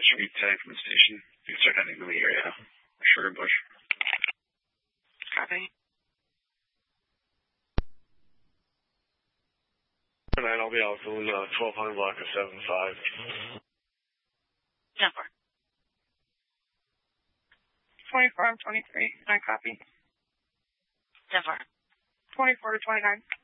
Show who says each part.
Speaker 1: should be heading from the station. You can start heading to the area. Sugar Bush.
Speaker 2: Copy.
Speaker 3: 9, I'll be out on 1200 block of 75.
Speaker 2: 10-4.
Speaker 4: 24, I'm 23. I copy.
Speaker 2: 10-4.
Speaker 4: 24 to 29.